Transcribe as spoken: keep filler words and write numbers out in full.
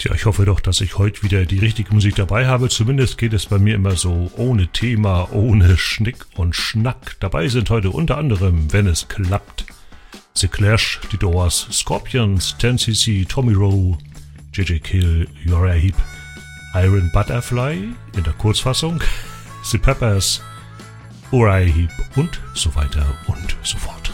Tja, ich hoffe doch, dass ich heute wieder die richtige Musik dabei habe. Zumindest geht es bei mir immer so ohne Thema, ohne Schnick und Schnack. Dabei sind heute unter anderem, wenn es klappt, The Clash, The Doors, Scorpions, ten C C, Tommy Roe, J J Kill, Uriah Heep, Iron Butterfly in der Kurzfassung, The Peppers, Uriah Heep und so weiter und so fort.